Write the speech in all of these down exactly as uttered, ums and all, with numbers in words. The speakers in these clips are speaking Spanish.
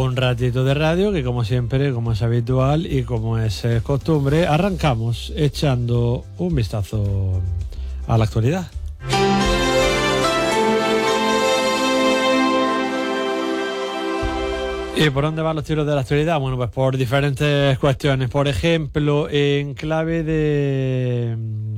un ratito de radio que, como siempre, como es habitual y como es eh, costumbre, arrancamos echando un vistazo a la actualidad. ¿Y por dónde van los tiros de la actualidad? Bueno, pues por diferentes cuestiones. Por ejemplo, en clave de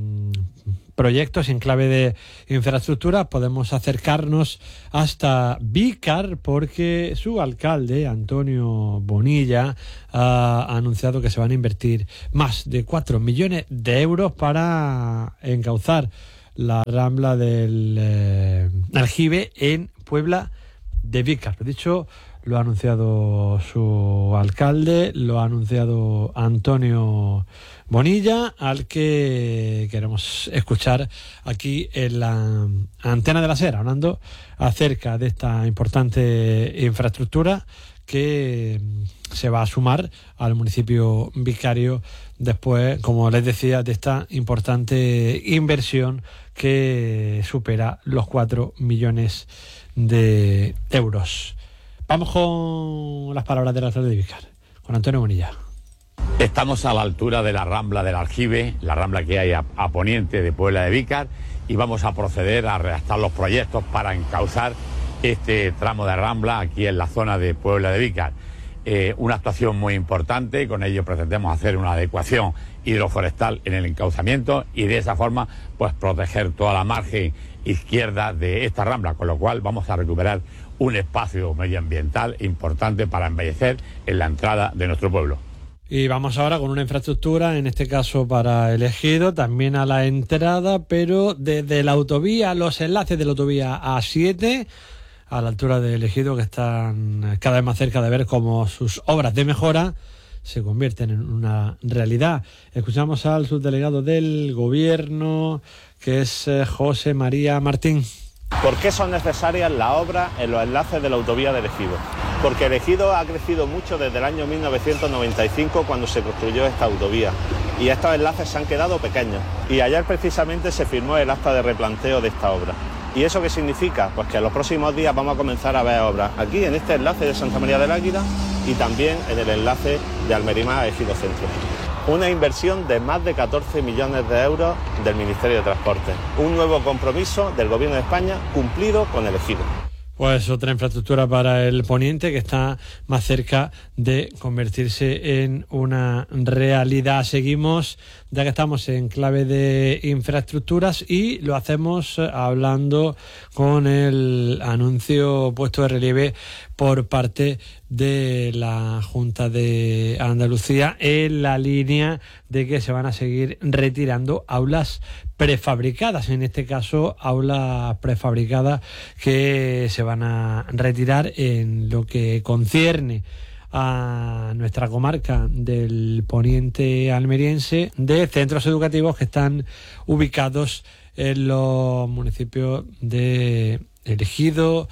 proyectos, en clave de infraestructura, podemos acercarnos hasta Vícar, porque su alcalde, Antonio Bonilla, ha anunciado que se van a invertir más de cuatro millones de euros para encauzar la rambla del eh, Aljibe en Puebla de Vícar. Lo dicho, lo ha anunciado su alcalde, lo ha anunciado Antonio Bonilla, al que queremos escuchar aquí en la antena de la SER, hablando acerca de esta importante infraestructura que se va a sumar al municipio vicario después, como les decía, de esta importante inversión que supera los cuatro millones de euros. Vamos con las palabras del alcalde de Vícar, con Antonio Bonilla. Estamos a la altura de la rambla del Aljibe, la rambla que hay a, a poniente de Puebla de Vícar, y vamos a proceder a redactar los proyectos para encauzar este tramo de rambla aquí en la zona de Puebla de Vícar. Eh, una actuación muy importante, con ello pretendemos hacer una adecuación hidroforestal en el encauzamiento y de esa forma pues proteger toda la margen izquierda de esta rambla, con lo cual vamos a recuperar un espacio medioambiental importante para embellecer en la entrada de nuestro pueblo. Y vamos ahora con una infraestructura, en este caso para el ejido, también a la entrada, pero desde la autovía, los enlaces de la autovía A siete, a la altura del ejido, que están cada vez más cerca de ver cómo sus obras de mejora se convierten en una realidad. Escuchamos al subdelegado del gobierno, que es José María Martín. ¿Por qué son necesarias las obras en los enlaces de la autovía del ejido? Porque el ejido ha crecido mucho desde el año mil novecientos noventa y cinco, cuando se construyó esta autovía, y estos enlaces se han quedado pequeños, y ayer precisamente se firmó el acta de replanteo de esta obra. ¿Y eso qué significa? Pues que en los próximos días vamos a comenzar a ver obras aquí en este enlace de Santa María del Águila y también en el enlace de Almerimá a Ejido Centro. Una inversión de más de catorce millones de euros del Ministerio de Transporte. Un nuevo compromiso del Gobierno de España cumplido con el ejido. Pues otra infraestructura para el poniente que está más cerca de convertirse en una realidad. Seguimos, ya que estamos en clave de infraestructuras, y lo hacemos hablando con el anuncio puesto de relieve por parte de la Junta de Andalucía en la línea de que se van a seguir retirando aulas prefabricadas, en este caso aulas prefabricadas que se van a retirar en lo que concierne a nuestra comarca del poniente almeriense, de centros educativos que están ubicados en los municipios de El Ejido,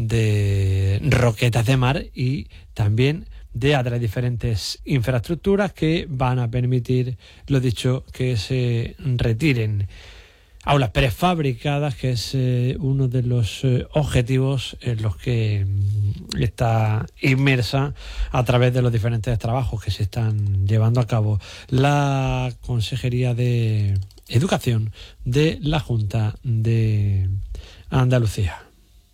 de Roquetas de Mar y también de otras diferentes infraestructuras que van a permitir, lo dicho, que se retiren aulas prefabricadas, que es eh, uno de los eh, objetivos en los que mm, está inmersa, a través de los diferentes trabajos que se están llevando a cabo, la Consejería de Educación de la Junta de Andalucía.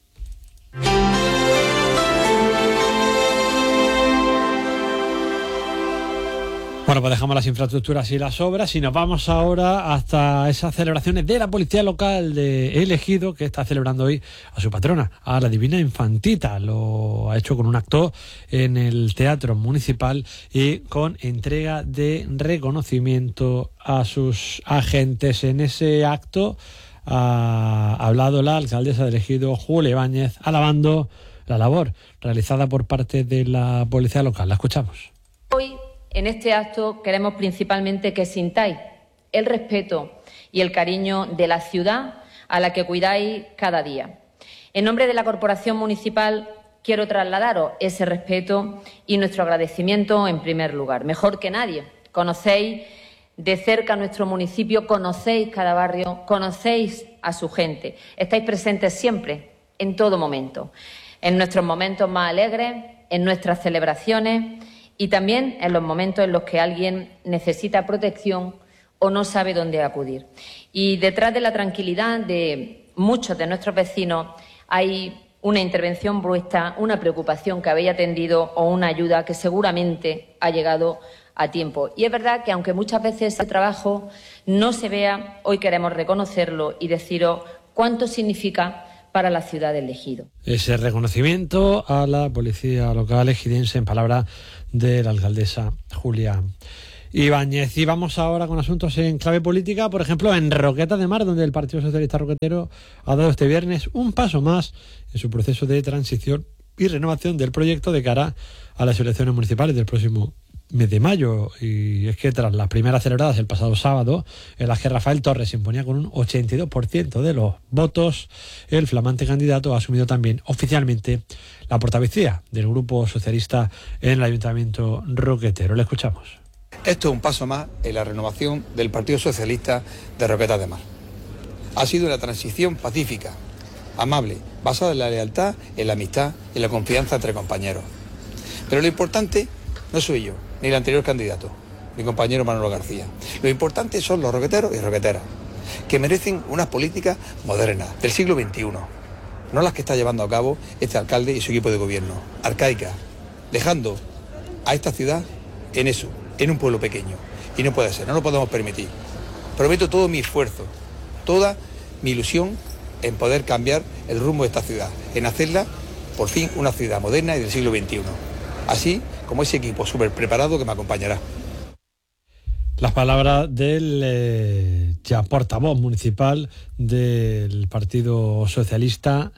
Bueno, pues dejamos las infraestructuras y las obras y nos vamos ahora hasta esas celebraciones de la Policía Local de El Ejido, que está celebrando hoy a su patrona, a la Divina Infantita. Lo ha hecho con un acto en el Teatro Municipal y con entrega de reconocimiento a sus agentes. En ese acto ha hablado la alcaldesa del Ejido, Julia Ibáñez, alabando la labor realizada por parte de la Policía Local. La escuchamos. Hoy, en este acto, queremos principalmente que sintáis el respeto y el cariño de la ciudad a la que cuidáis cada día. En nombre de la Corporación Municipal quiero trasladaros ese respeto y nuestro agradecimiento en primer lugar. Mejor que nadie, conocéis de cerca nuestro municipio, conocéis cada barrio, conocéis a su gente. Estáis presentes siempre, en todo momento, en nuestros momentos más alegres en nuestras celebraciones y también en los momentos en los que alguien necesita protección o no sabe dónde acudir. Y detrás de la tranquilidad de muchos de nuestros vecinos hay una intervención brusca, una preocupación que habéis atendido o una ayuda que seguramente ha llegado a tiempo. Y es verdad que aunque muchas veces ese trabajo no se vea, hoy queremos reconocerlo y deciros cuánto significa para la ciudad del Ejido. Ese reconocimiento a la policía local ejidense en palabras de la alcaldesa Julia Ibáñez. Y vamos ahora con asuntos en clave política, por ejemplo en Roquetas de Mar, donde el Partido Socialista Roquetero ha dado este viernes un paso más en su proceso de transición y renovación del proyecto de cara a las elecciones municipales del próximo mes de mayo. Y es que tras las primeras celebradas el pasado sábado, en las que Rafael Torres se imponía con un ochenta y dos por ciento de los votos, el flamante candidato ha asumido también oficialmente la portavocía del Grupo Socialista en el Ayuntamiento Roquetero. Le escuchamos. Esto es un paso más en la renovación del Partido Socialista de Roquetas de Mar. Ha sido una transición pacífica, amable, basada en la lealtad, en la amistad y en la confianza entre compañeros. Pero lo importante no soy yo, ni el anterior candidato, mi compañero Manolo García. Lo importante son los roqueteros y roqueteras, que merecen unas políticas modernas, del siglo veintiuno, no las que está llevando a cabo este alcalde y su equipo de gobierno, arcaicas, dejando a esta ciudad en eso, en un pueblo pequeño. Y no puede ser, no lo podemos permitir. Prometo todo mi esfuerzo, toda mi ilusión en poder cambiar el rumbo de esta ciudad, en hacerla, por fin, una ciudad moderna y del siglo veintiuno. Así como ese equipo súper preparado que me acompañará. Las palabras del eh, ya portavoz municipal del Partido Socialista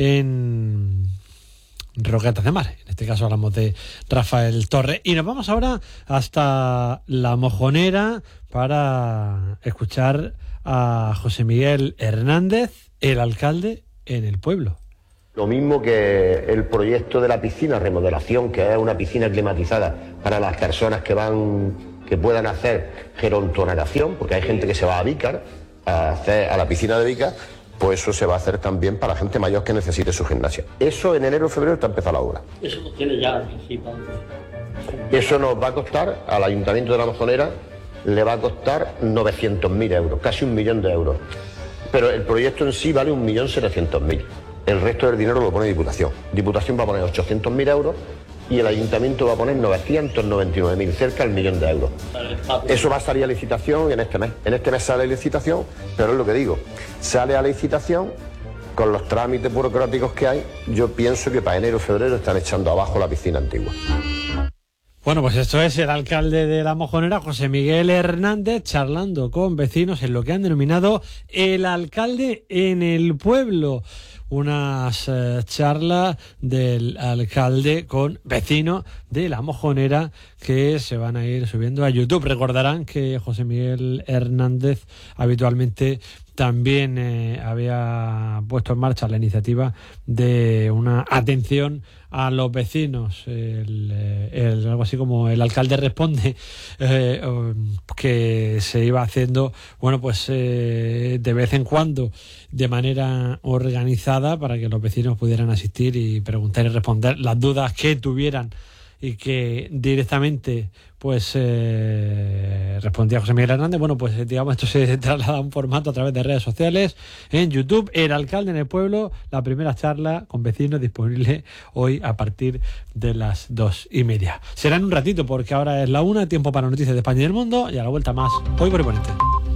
en Roquetas de Mar. En este caso hablamos de Rafael Torres. Y nos vamos ahora hasta La Mojonera para escuchar a José Miguel Hernández, el alcalde en el pueblo. Lo mismo que el proyecto de la piscina, remodelación, que es una piscina climatizada para las personas que van, que puedan hacer gerontonación, porque hay gente que se va a Vícar, a, hacer, a la piscina de Vícar, pues eso se va a hacer también para gente mayor que necesite su gimnasia. Eso en enero o febrero está empezada la obra. Eso tiene ya anticipado. Eso nos va a costar, al Ayuntamiento de La Mojonera, le va a costar novecientos mil euros, casi un millón de euros. Pero el proyecto en sí vale un millón setecientos mil. El resto del dinero lo pone Diputación. Diputación va a poner ochocientos mil euros y el Ayuntamiento va a poner novecientos noventa y nueve mil, cerca del millón de euros. Eso va a salir a licitación en este mes. En este mes sale a licitación, pero es lo que digo, sale a licitación con los trámites burocráticos que hay. Yo pienso que para enero o febrero están echando abajo la piscina antigua. Bueno, pues esto es el alcalde de La Mojonera, José Miguel Hernández, charlando con vecinos en lo que han denominado el alcalde en el pueblo. Unas eh, charlas del alcalde con vecinos de La Mojonera que se van a ir subiendo a YouTube. Recordarán que José Miguel Hernández habitualmente también eh, había puesto en marcha la iniciativa de una atención a los vecinos, el, el, algo así como el alcalde responde, eh, que se iba haciendo, bueno, pues eh, de vez en cuando, de manera organizada, para que los vecinos pudieran asistir y preguntar y responder las dudas que tuvieran, y que directamente pues eh, respondía José Miguel Hernández. Bueno, pues digamos, esto se traslada a un formato a través de redes sociales, en YouTube, El Alcalde en el Pueblo, la primera charla con vecinos disponible hoy a partir de las dos y media. Será en un ratito, porque ahora es la una, tiempo para noticias de España y del mundo, y a la vuelta más, Hoy por el Poniente.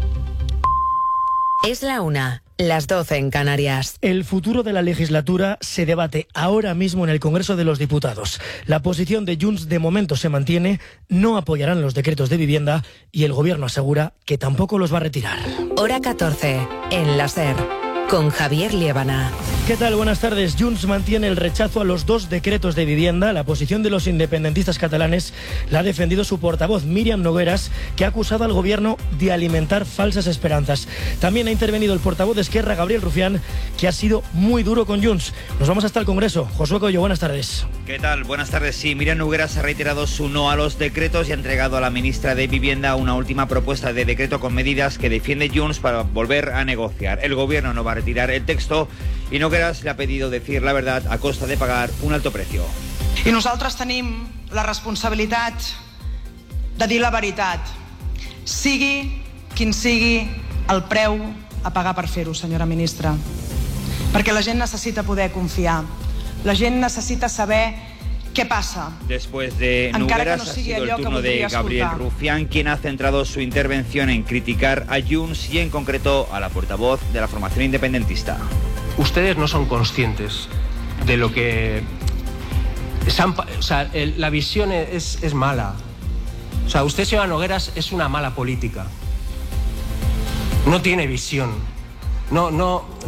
Es la una, las doce en Canarias. El futuro de la legislatura se debate ahora mismo en el Congreso de los Diputados. La posición de Junts de momento se mantiene, no apoyarán los decretos de vivienda y el Gobierno asegura que tampoco los va a retirar. Hora catorce, en la SER, con Javier Liébana. ¿Qué tal? Buenas tardes. Junts mantiene el rechazo a los dos decretos de vivienda. La posición de los independentistas catalanes la ha defendido su portavoz, Míriam Nogueras, que ha acusado al Gobierno de alimentar falsas esperanzas. También ha intervenido el portavoz de Esquerra, Gabriel Rufián, que ha sido muy duro con Junts. Nos vamos hasta el Congreso. Josué Coello, buenas tardes. ¿Qué tal? Buenas tardes. Sí, Míriam Nogueras ha reiterado su no a los decretos y ha entregado a la ministra de Vivienda una última propuesta de decreto con medidas que defiende Junts para volver a negociar. El Gobierno no va a retirar el texto y Nogueras le ha pedido decir la verdad a costa de pagar un alto precio. I nosaltres tenim la responsabilitat de dir la veritat, sigui quin sigui el preu a pagar per fer-ho, senyora ministra. Perquè la gent necessita poder confiar, la gent necessita saber qué pasa. Después de Nogueras no ha sido el allò turno de Gabriel escoltar. Rufián, quien ha centrado su intervención en criticar a Junts y en concreto a la portavoz de la formación independentista. Ustedes no son conscientes de lo que... O sea, el, la visión es, es mala. O sea, usted, señora Nogueras, es una mala política. No tiene visión. No, no...